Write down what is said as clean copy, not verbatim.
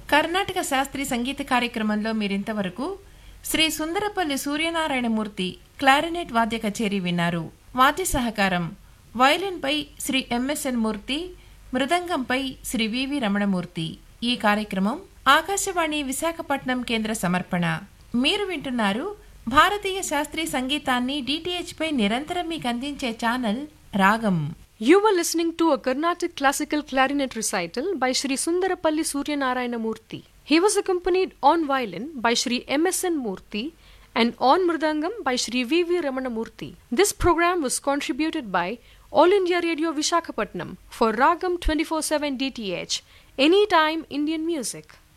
కర్ణాటక శాస్త్రీయ సంగీత కార్యక్రమంలో మీరింతవరకు శ్రీ సుందరపల్లి సూర్యనారాయణమూర్తి క్లారినెట్ వాద్య కచేరీ విన్నారు. వాద్య సహకారం వయలిన్పై శ్రీ ఎంఎస్ఎన్ మూర్తి, మృదంగంపై శ్రీ వివి రమణమూర్తి. ఈ కార్యక్రమం ఆకాశవాణి విశాఖపట్నం కేంద్ర సమర్పణ. మీరు వింటున్నారు భారతీయ శాస్త్రీయ సంగీతాన్ని డిటిహెచ్ పై నిరంతరం మీకు అందించే ఛానల్ రాగం. You were listening to a Carnatic classical clarinet recital by Sri Sundarapalli Suryanarayana Murthy. He was accompanied on violin by Sri M.S.N. Murthy and on mridangam by Sri V.V. Ramana Murthy. This program was contributed by All India Radio Visakhapatnam for Ragam 24/7 DTH, Anytime Indian Music.